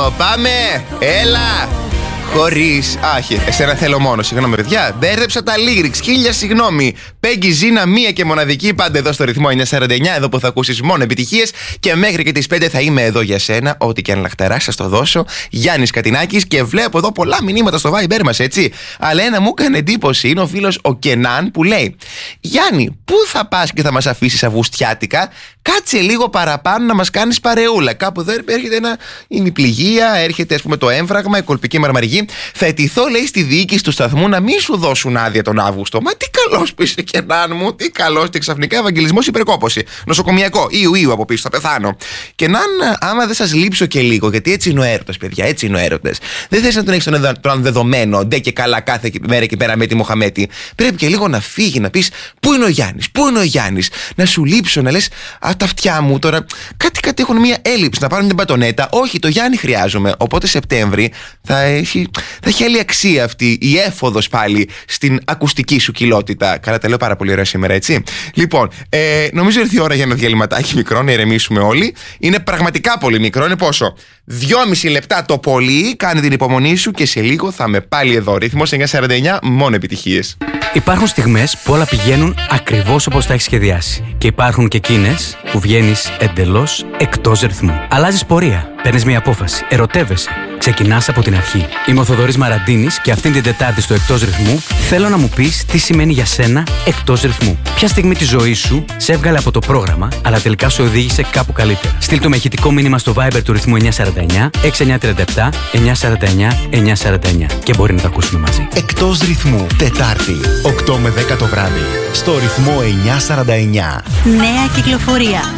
Πάμε! Έλα! Χωρίς. Άχι, εσένα θέλω μόνο. Συγγνώμη, παιδιά. Μπέρδεψα τα Lyrics. Χίλια συγγνώμη. Πέγγι Ζήνα, μία και μοναδική. Πάντα εδώ στο ρυθμό 949. Εδώ που θα ακούσεις μόνο επιτυχίες. Και μέχρι και τις 5 θα είμαι εδώ για σένα. Ό,τι και αν λαχταρά, σας το δώσω. Γιάννης Κατινάκης. Και βλέπω εδώ πολλά μηνύματα στο Viber μας, έτσι. Αλλά ένα μου έκανε εντύπωση. Είναι ο φίλος ο Κενάν που λέει: Γιάννη, πού θα πας και θα μας αφήσεις αυγουστιάτικα? Κάτσε λίγο παραπάνω να μας κάνεις παρεούλα. Κάπου εδώ έρχεται είναι η πληγία, έρχεται ας πούμε το έμφραγμα, η κολπική μαρμαριγή. Θα αιτηθώ, λέει, στη διοίκηση του σταθμού να μην σου δώσουν άδεια τον Αύγουστο. Μα τι καλός που είσαι, Κενάν μου, τι καλός. Και ξαφνικά Ευαγγελισμός υπερκόπωση. Νοσοκομιακό, Ιου από πίσω, θα πεθάνω. Κενάν, άμα δεν σας λείψω και λίγο, γιατί έτσι είναι ο έρωτας, παιδιά, έτσι είναι ο έρωτας. Δεν θες να τον έχεις τον δεδομένο, ντε και καλά κάθε μέρα εκεί πέρα με τη Μοχαμέτη. Πρέπει και λίγο να φύγει, να πεις πού είναι ο Γιάννης, πού είναι ο Γιάννης. Να σου λείψω, να λες τα αυτιά μου τώρα κάτι έχουν μια έλλειψη, να πάρουν την πατονέτα. Όχι, το Γιάννη χρειάζομαι. Οπότε Σεπτέμβρη θα έχει άλλη αξία αυτή η έφοδος πάλι στην ακουστική σου κοιλότητα. Καλά, τα λέω πάρα πολύ ωραία σήμερα, έτσι. Λοιπόν, νομίζω ήρθε η ώρα για ένα διαλυματάκι μικρό, να ηρεμήσουμε όλοι. Είναι πραγματικά πολύ μικρό, είναι πόσο? 2,5 λεπτά το πολύ. Κάνε την υπομονή σου και σε λίγο θα είμαι πάλι εδώ. Ρυθμός 949, μόνο επιτυχίες. Υπάρχουν στιγμές που όλα πηγαίνουν ακριβώς όπως τα έχεις σχεδιάσει. Και υπάρχουν και εκείνες που βγαίνεις εντελώς εκτός ρυθμού. Αλλάζεις πορεία, παίρνεις μια απόφαση, ερωτεύεσαι, ξεκινάς από την αρχή. Είμαι ο Θοδωρής Μαραντίνης και αυτήν την Τετάρτη στο Εκτός Ρυθμού θέλω να μου πεις τι σημαίνει για σένα εκτός ρυθμού. Ποια στιγμή της ζωής σου σε έβγαλε από το πρόγραμμα, αλλά τελικά σου οδήγησε κάπου καλύτερα. Στείλ το με ηχητικό μήνυμα στο Viber του ρυθμού 949 6937 949 949 και μπορεί να το ακούσουμε μαζί. Εκτός ρυθμού, Τετάρτη, 8 με 10 το βράδυ, στο ρυθμό 949. Νέα κυκλοφορία.